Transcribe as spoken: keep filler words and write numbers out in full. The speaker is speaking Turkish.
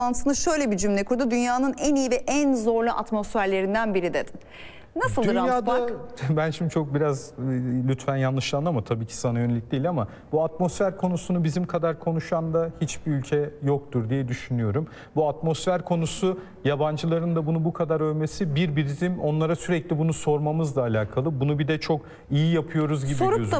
toplantısında şöyle bir cümle kurdu. Dünyanın en iyi ve en zorlu atmosferlerinden biri dedin. Nasıldır Dünyada, Ransbach? ben şimdi çok biraz lütfen yanlış anlama, tabii ki sana yönelik değil ama bu atmosfer konusunu bizim kadar konuşan da hiçbir ülke yoktur diye düşünüyorum. Bu atmosfer konusu, yabancıların da bunu bu kadar övmesi bir bizim onlara sürekli bunu sormamızla alakalı. Bunu bir de çok iyi yapıyoruz gibi Sorup da gözüküyor.